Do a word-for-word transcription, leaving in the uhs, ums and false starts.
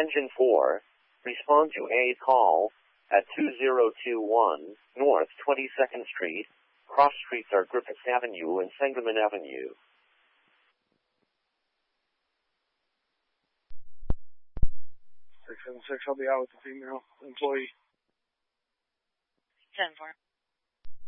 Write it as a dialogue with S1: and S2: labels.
S1: Engine four, respond to a call at two zero two one North twenty-second Street. Cross streets are Griffith Avenue and Sangamon Avenue.
S2: six seven six, I'll be out with the female employee.
S3: ten four.